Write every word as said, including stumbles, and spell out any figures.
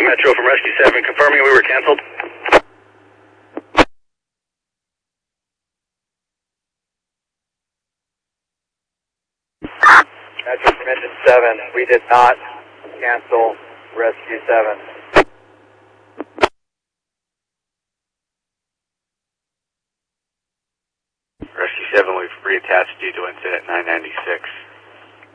Metro from Rescue seven, confirming we were canceled. Metro from Engine seven, we did not cancel Rescue seven. Rescue seven, we've reattached you to incident nine ninety-six.